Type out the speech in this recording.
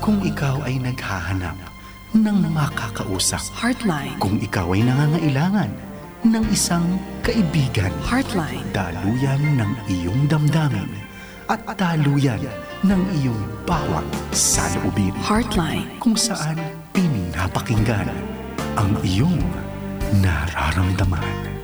Kung ikaw ay naghahanap ng makakausap. Heartline. Kung ikaw ay nangangailangan ng isang kaibigan. Heartline. Daluyan ng iyong damdamin at daluyan ng iyong bawat saloobin. Heartline. Kung saan pinapakinggan ang iyong nararamdaman.